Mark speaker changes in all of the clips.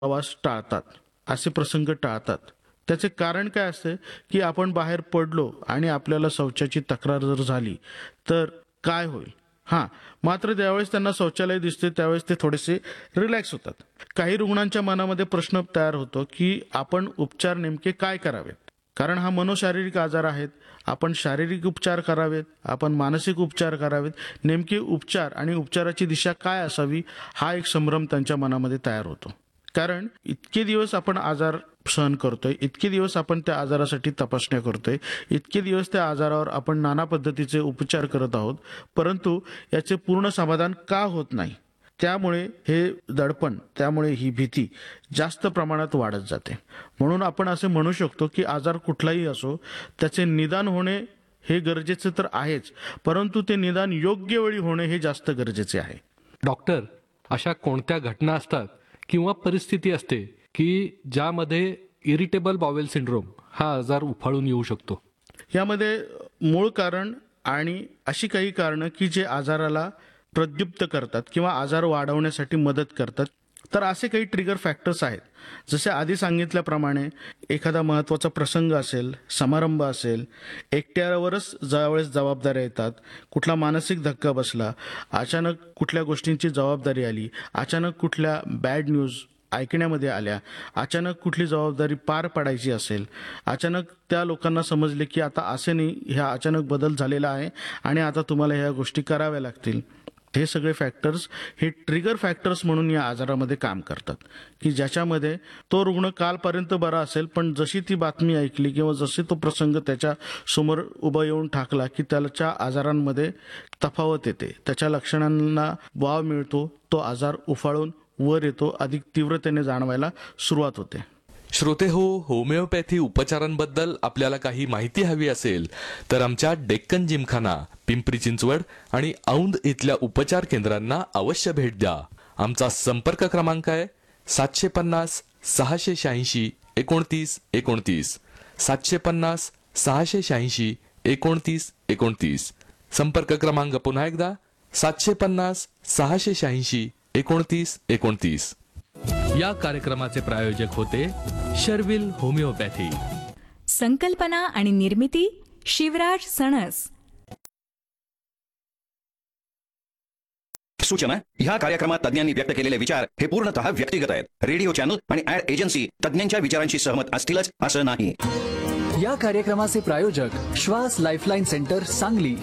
Speaker 1: प्रवास टाळतात, असे प्रसंग टाळतात. त्याचे कारण काय असते की आपण बाहेर पडलो आणि आपल्याला शौचाची तक्रार जर झाली तर काय होईल. हां, मात्र ज्यावेळेस त्यांना शौचालय दिसते त्यावेळेस ते थोडेसे रिलॅक्स होतात. काही रुग्णांच्या मनामध्ये प्रश्न तयार होतो की आपण उपचार नेमके काय करावेत. कारण हा मनोशारीरिक आजार आहेत. आपण शारीरिक उपचार करावेत, आपण मानसिक उपचार करावेत. नेमके उपचार आणि उपचाराची दिशा काय असावी हा एक संभ्रम त्यांच्या मनामध्ये तयार होतो. कारण इतके दिवस आपण आजार सहन करतोय, इतके दिवस आपण त्या आजारासाठी तपासण्या करतोय, इतके दिवस त्या आजारावर आपण नाना पद्धतीचे उपचार करत आहोत, परंतु याचे पूर्ण समाधान का होत नाही. त्यामुळे हे दडपण, त्यामुळे ही भीती जास्त प्रमाणात वाढत जाते. म्हणून आपण असे म्हणू शकतो की आजार कुठलाही असो त्याचे निदान होणे हे गरजेचे तर आहेच, परंतु ते निदान योग्य वेळी होणे हे जास्त गरजेचे आहे.
Speaker 2: डॉक्टर, अशा कोणत्या घटना असतात किंवा परिस्थिती असते की ज्यामध्ये इरिटेबल बावेल सिंड्रोम हा आजार उफाळून येऊ शकतो?
Speaker 1: यामध्ये मूळ कारण आणि अशी काही कारणं की जे आजाराला प्रद्युप्त करतात किंवा आजार वाढवण्यासाठी मदत करतात. तर असे काही ट्रिगर फॅक्टर्स आहेत. जसे आधी सांगितल्याप्रमाणे एखादा महत्त्वाचा प्रसंग असेल, समारंभ असेल, एकट्यावरच ज्यावेळेस जबाबदाऱ्या येतात, कुठला मानसिक धक्का बसला, अचानक कुठल्या गोष्टींची जबाबदारी आली, अचानक कुठल्या बॅड न्यूज ऐकण्यामध्ये आल्या, अचानक कुठली जबाबदारी पार पाडायची असेल, अचानक त्या लोकांना समजले की आता असे नाही, ह्या अचानक बदल झालेला आहे आणि आता तुम्हाला ह्या गोष्टी कराव्या लागतील. हे सगळे फॅक्टर्स हे ट्रिगर फॅक्टर्स म्हणून या आजारामध्ये काम करतात की ज्याच्यामध्ये तो रुग्ण कालपर्यंत बरा असेल, पण जशी ती बातमी ऐकली किंवा जशी तो प्रसंग त्याच्या समोर उभा येऊन ठाकला की त्याच्या आजारांमध्ये तफावत येते, त्याच्या लक्षणांना वाव मिळतो, तो आजार उफाळून वर येतो, अधिक तीव्रतेने जाणवायला सुरुवात होते.
Speaker 3: श्रोते हो, होमिओपॅथी उपचारांबद्दल आपल्याला काही माहिती हवी असेल तर आमच्या डेक्कन जिमखाना, पिंपरी चिंचवड आणि औंध इथल्या उपचार केंद्रांना अवश्य भेट द्या. आमचा संपर्क क्रमांक आहे 750 686 29 29, 750 686 29 29. संपर्क क्रमांक पुन्हा एकदा 750 686 29 29.
Speaker 2: या कार्यक्रमाचे प्रायोजक होते शर्विल होमिओपॅथी.
Speaker 4: संकल्पना आणि निर्मिती शिवराज सणस.
Speaker 5: सूचना: ह्या कार्यक्रमात तज्ञांनी व्यक्त केलेले विचार हे पूर्णतः व्यक्तिगत आहेत. रेडिओ चॅनल आणि ऍड एजन्सी तज्ञांच्या विचारांशी सहमत असतीलच असं नाही.
Speaker 6: या कार्यक्रमाचे प्रायोजक श्वास लाईफलाईन सेंटर, सांगली.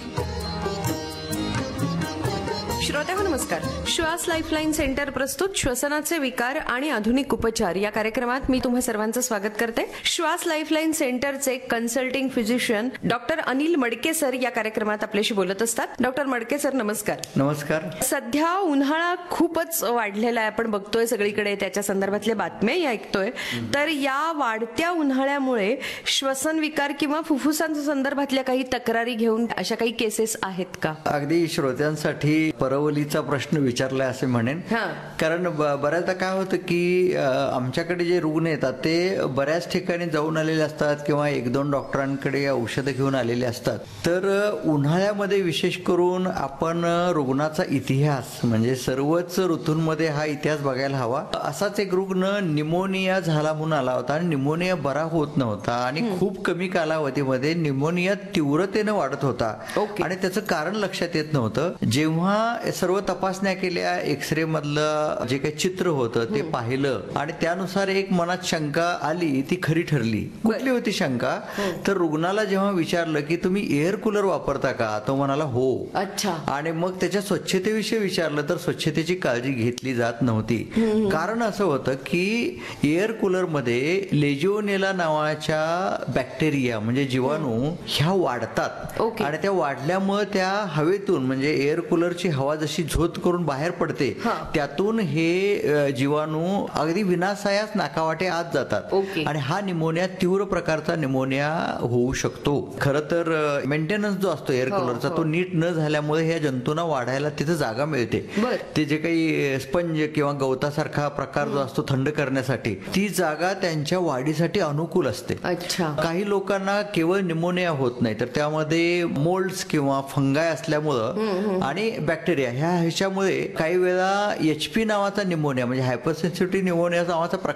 Speaker 7: श्रोत्यांनो नमस्कार. श्वास लाईफलाईन सेंटर प्रस्तुत श्वसनाचे विकार आणि आधुनिक उपचार या कार्यक्रमात मी तुम्हा सर्वांचं स्वागत करते. श्वास लाईफलाईन सेंटरचे कन्सल्टिंग फिजिशियन डॉक्टर अनिल मडके सर या कार्यक्रमात आपल्याशी बोलत असतात. डॉक्टर मडके सर नमस्कार.
Speaker 8: नमस्कार.
Speaker 7: सध्या उन्हाळा खूपच वाढलेला आहे, आपण बघतोय सगळीकडे, त्याच्या संदर्भातल्या बातम्याही ऐकतोय. तर या वाढत्या उन्हाळ्यामुळे श्वसन विकार किंवा फुफ्फुसांच्या संदर्भातल्या काही तक्रारी घेऊन अशा काही केसेस आहेत का?
Speaker 8: अगदी श्रोत्यांसाठी परवलीचा प्रश्न विचारलाय असे म्हणेन. कारण बऱ्याचदा काय होतं की आमच्याकडे जे रुग्ण येतात ते बऱ्याच ठिकाणी जाऊन आलेले असतात किंवा 1-2 डॉक्टरांकडे औषधं घेऊन आलेले असतात. तर उन्हाळ्यामध्ये विशेष करून आपण रुग्णाचा इतिहास, म्हणजे सर्वच ऋतूंमध्ये हा इतिहास बघायला हवा. असाच एक रुग्ण निमोनिया झाला म्हणून आला होता आणि निमोनिया बरा होत नव्हता आणि खूप कमी कालावधीमध्ये निमोनिया तीव्रतेने वाढत होता आणि त्याचं कारण लक्षात येत नव्हतं. जेव्हा सर्व तपासण्या केल्या, एक्सरे मधलं जे काही चित्र होतं ते पाहिलं आणि त्यानुसार एक मनात शंका आली, ती खरी ठरली. कुठली होती शंका? तर रुग्णाला जेव्हा विचारलं की तुम्ही एअर कूलर वापरता का, तो म्हणाला हो.
Speaker 7: अच्छा.
Speaker 8: आणि मग त्याच्या स्वच्छतेविषयी विचारलं तर स्वच्छतेची काळजी घेतली जात नव्हती. कारण असं होतं की एअर कूलर मध्ये लेजिओनेला नावाच्या बॅक्टेरिया म्हणजे जीवाणू ह्या वाढतात आणि त्या वाढल्यामुळे त्या हवेतून, म्हणजे एअर कूलरची हवा जशी झोत करून बाहेर पडते, त्यातून हे जीवाणू अगदी विनासायास नाकावाटे आत जातात आणि हा निमोनिया, तीव्र प्रकारचा निमोनिया होऊ शकतो. खरं तर मेंटेनन्स जो असतो एअर कूलरचा तो नीट न झाल्यामुळे ह्या जंतूंना वाढायला तिथे जागा मिळते. ते जे काही स्पंज किंवा गवतासारखा प्रकार जो असतो थंड करण्यासाठी, ती जागा त्यांच्या वाढीसाठी अनुकूल असते. काही लोकांना केवळ निमोनिया होत नाही, तर त्यामध्ये मोल्ड्स किंवा फंगाय असल्यामुळं आणि बॅक्टेरिया ह्याच्यामुळे काही वेळा HP नावाचा निमोनिया, म्हणजे हायपरसेन्सिटिव्ह निमोनिया नावाचा प्रकार